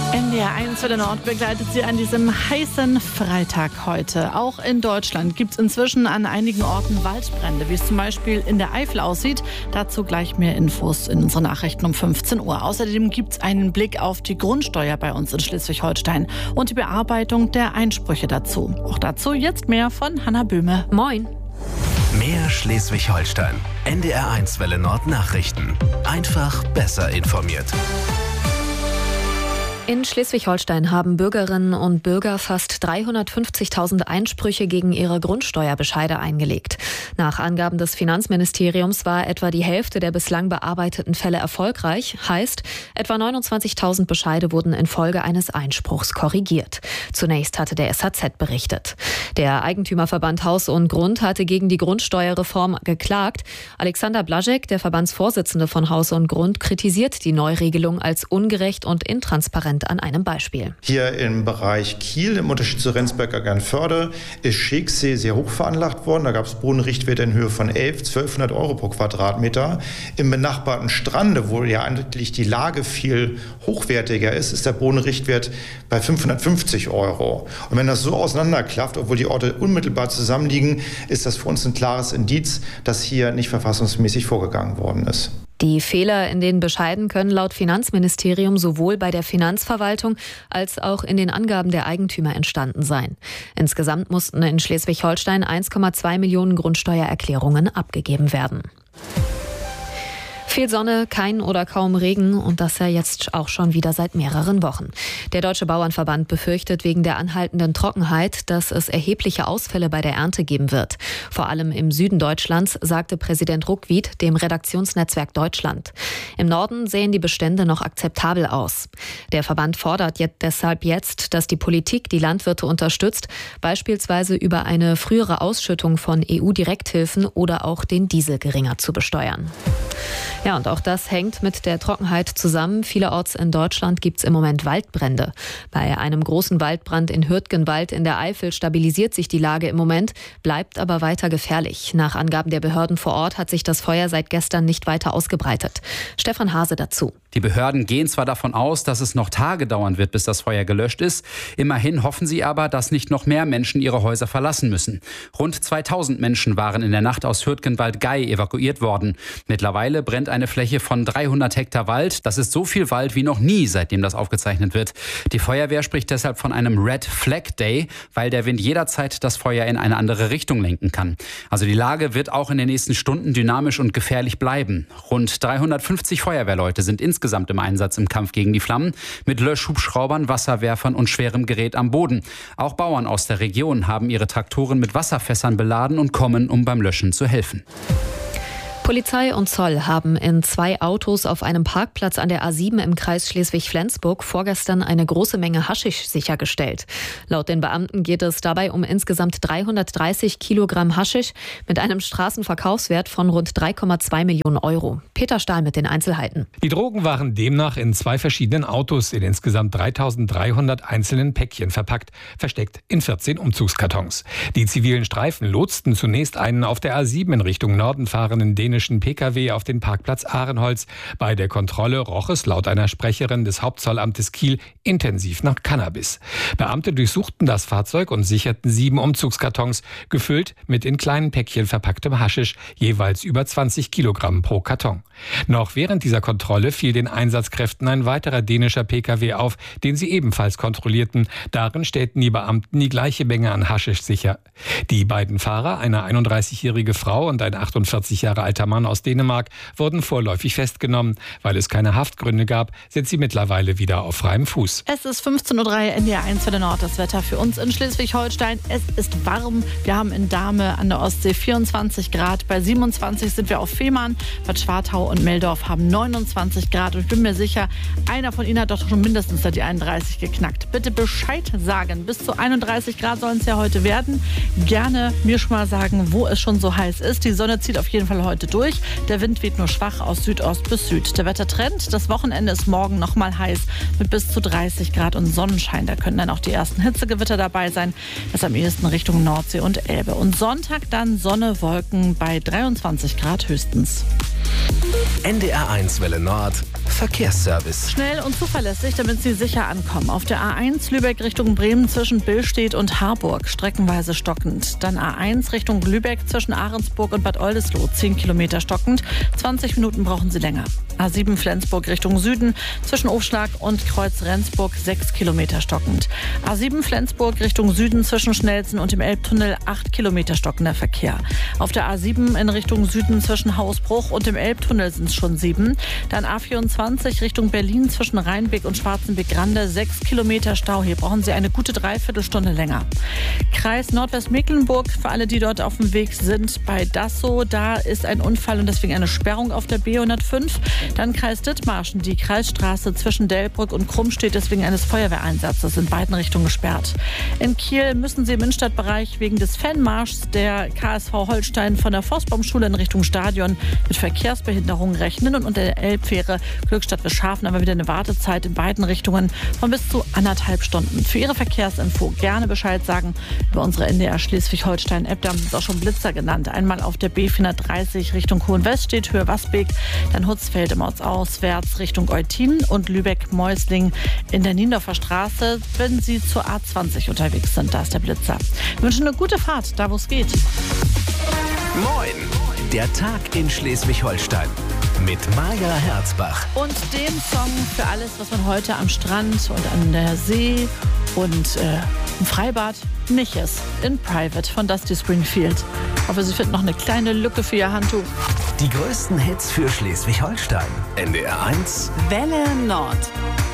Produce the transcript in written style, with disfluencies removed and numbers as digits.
NDR1 für den Nord begleitet Sie an diesem heißen Freitag heute. Auch in Deutschland gibt es inzwischen an einigen Orten Waldbrände, wie es zum Beispiel in der Eifel aussieht. Dazu gleich mehr Infos in unseren Nachrichten um 15 Uhr. Außerdem gibt es einen Blick auf die Grundsteuer bei uns in Schleswig-Holstein und die Bearbeitung der Einsprüche dazu. Auch dazu jetzt mehr von Hanna Böhme. Moin. Mehr Schleswig-Holstein. NDR1 Welle Nord Nachrichten. Einfach besser informiert. In Schleswig-Holstein haben Bürgerinnen und Bürger fast 350.000 Einsprüche gegen ihre Grundsteuerbescheide eingelegt. Nach Angaben des Finanzministeriums war etwa die Hälfte der bislang bearbeiteten Fälle erfolgreich. Heißt, etwa 29.000 Bescheide wurden infolge eines Einspruchs korrigiert. Zunächst hatte der SHZ berichtet. Der Eigentümerverband Haus und Grund hatte gegen die Grundsteuerreform geklagt. Alexander Blaschek, der Verbandsvorsitzende von Haus und Grund, kritisiert die Neuregelung als ungerecht und intransparent an einem Beispiel. Hier im Bereich Kiel, im Unterschied zu Rendsberg-Eckernförde, ist Scheeksee sehr hoch veranlagt worden. Da gab es Bodenrichtwerte in Höhe von 1.200 Euro pro Quadratmeter. Im benachbarten Strande, wo ja eigentlich die Lage viel hochwertiger ist, ist der Bodenrichtwert bei 550 Euro. Und wenn das so auseinanderklafft, obwohl die Orte unmittelbar zusammenliegen, ist das für uns ein klares Indiz, dass hier nicht verfassungsmäßig vorgegangen worden ist. Die Fehler in den Bescheiden können laut Finanzministerium sowohl bei der Finanzverwaltung als auch in den Angaben der Eigentümer entstanden sein. Insgesamt mussten in Schleswig-Holstein 1,2 Millionen Grundsteuererklärungen abgegeben werden. Viel Sonne, kein oder kaum Regen und das ja jetzt auch schon wieder seit mehreren Wochen. Der Deutsche Bauernverband befürchtet wegen der anhaltenden Trockenheit, dass es erhebliche Ausfälle bei der Ernte geben wird. Vor allem im Süden Deutschlands, sagte Präsident Ruckwied dem Redaktionsnetzwerk Deutschland. Im Norden sehen die Bestände noch akzeptabel aus. Der Verband fordert deshalb jetzt, dass die Politik die Landwirte unterstützt, beispielsweise über eine frühere Ausschüttung von EU-Direkthilfen oder auch den Diesel geringer zu besteuern. Ja, und auch das hängt mit der Trockenheit zusammen. Vielerorts in Deutschland gibt es im Moment Waldbrände. Bei einem großen Waldbrand in Hürtgenwald in der Eifel stabilisiert sich die Lage im Moment, bleibt aber weiter gefährlich. Nach Angaben der Behörden vor Ort hat sich das Feuer seit gestern nicht weiter ausgebreitet. Stefan Hase dazu. Die Behörden gehen zwar davon aus, dass es noch Tage dauern wird, bis das Feuer gelöscht ist. Immerhin hoffen sie aber, dass nicht noch mehr Menschen ihre Häuser verlassen müssen. Rund 2000 Menschen waren in der Nacht aus Hürtgenwald-Gei evakuiert worden. Mittlerweile brennt eine Fläche von 300 Hektar Wald. Das ist so viel Wald wie noch nie, seitdem das aufgezeichnet wird. Die Feuerwehr spricht deshalb von einem Red Flag Day, weil der Wind jederzeit das Feuer in eine andere Richtung lenken kann. Also die Lage wird auch in den nächsten Stunden dynamisch und gefährlich bleiben. Rund 350 Feuerwehrleute sind insgesamt im Einsatz im Kampf gegen die Flammen, mit Löschhubschraubern, Wasserwerfern und schwerem Gerät am Boden. Auch Bauern aus der Region haben ihre Traktoren mit Wasserfässern beladen und kommen, um beim Löschen zu helfen. Polizei und Zoll haben in 2 Autos auf einem Parkplatz an der A7 im Kreis Schleswig-Flensburg vorgestern eine große Menge Haschisch sichergestellt. Laut den Beamten geht es dabei um insgesamt 330 Kilogramm Haschisch mit einem Straßenverkaufswert von rund 3,2 Millionen Euro. Peter Stahl mit den Einzelheiten. Die Drogen waren demnach in 2 verschiedenen Autos in insgesamt 3.300 einzelnen Päckchen verpackt, versteckt in 14 Umzugskartons. Die zivilen Streifen lotsten zunächst einen auf der A7 in Richtung Norden fahrenden dänischen Pkw auf den Parkplatz Ahrenholz. Bei der Kontrolle roch es laut einer Sprecherin des Hauptzollamtes Kiel intensiv nach Cannabis. Beamte durchsuchten das Fahrzeug und sicherten 7 Umzugskartons, gefüllt mit in kleinen Päckchen verpacktem Haschisch, jeweils über 20 Kilogramm pro Karton. Noch während dieser Kontrolle fiel den Einsatzkräften ein weiterer dänischer Pkw auf, den sie ebenfalls kontrollierten. Darin stellten die Beamten die gleiche Menge an Haschisch sicher. Die beiden Fahrer, eine 31-jährige Frau und ein 48 Jahre alter Mann aus Dänemark, wurden vorläufig festgenommen. Weil es keine Haftgründe gab, sind sie mittlerweile wieder auf freiem Fuß. Es ist 15.03 Uhr, NDR1 für den Nord. Das Wetter für uns in Schleswig-Holstein. Es ist warm. Wir haben in Dahme an der Ostsee 24 Grad. Bei 27 sind wir auf Fehmarn. Bad Schwartau und Meldorf haben 29 Grad. Und ich bin mir sicher, einer von Ihnen hat doch schon mindestens die 31 geknackt. Bitte Bescheid sagen. Bis zu 31 Grad sollen es ja heute werden. Gerne mir schon mal sagen, wo es schon so heiß ist. Die Sonne zieht auf jeden Fall heute durch. Der Wind weht nur schwach aus Südost bis Süd. Der Wettertrend, das Wochenende ist morgen noch mal heiß mit bis zu 30 Grad und Sonnenschein. Da können dann auch die ersten Hitzegewitter dabei sein. Das am ehesten Richtung Nordsee und Elbe. Und Sonntag dann Sonne, Wolken bei 23 Grad höchstens. NDR1 Welle Nord. Verkehrsservice. Schnell und zuverlässig, damit Sie sicher ankommen. Auf der A1 Lübeck Richtung Bremen zwischen Billstedt und Harburg streckenweise stockend. Dann A1 Richtung Lübeck zwischen Ahrensburg und Bad Oldesloe 10 Kilometer stockend. 20 Minuten brauchen Sie länger. A7 Flensburg Richtung Süden zwischen Aufschlag und Kreuz Rendsburg 6 Kilometer stockend. A7 Flensburg Richtung Süden zwischen Schnelsen und dem Elbtunnel 8 Kilometer stockender Verkehr. Auf der A7 in Richtung Süden zwischen Hausbruch und dem Elbtunnel sind es schon 7. Dann A24 Richtung Berlin zwischen Rheinbeck und Schwarzenbeck-Grande 6 Kilometer Stau. Hier brauchen Sie eine gute Dreiviertelstunde länger. Kreis Nordwestmecklenburg, für alle, die dort auf dem Weg sind, bei Dassow, da ist ein Unfall und deswegen eine Sperrung auf der B105. Dann Kreis Dithmarschen, die Kreisstraße zwischen Delbrück und Krumm steht deswegen eines Feuerwehreinsatzes in beiden Richtungen gesperrt. In Kiel müssen Sie im Innenstadtbereich wegen des Fanmarschs der KSV Holstein von der Forstbaumschule in Richtung Stadion mit Verkehrsbehinderungen rechnen und unter der Elbfähre Glückstadt-Wischhafen aber wieder eine Wartezeit in beiden Richtungen von bis zu 1,5 Stunden. Für Ihre Verkehrsinfo gerne Bescheid sagen über unsere NDR Schleswig-Holstein-App. Da haben Sie es auch schon Blitzer genannt. Einmal auf der B430 Richtung Hohenwest steht Höhe Wasbeek, dann Hutzfeld im Ortsauswärts Richtung Eutin und Lübeck-Meusling in der Niendorfer Straße, wenn Sie zur A20 unterwegs sind. Da ist der Blitzer. Wir wünschen eine gute Fahrt, da wo es geht. Moin! Der Tag in Schleswig-Holstein mit Maja Herzbach. Und dem Song für alles, was man heute am Strand und an der See und im Freibad nicht ist. In Private von Dusty Springfield. Ich hoffe, Sie finden noch eine kleine Lücke für Ihr Handtuch. Die größten Hits für Schleswig-Holstein. NDR 1 Welle Nord.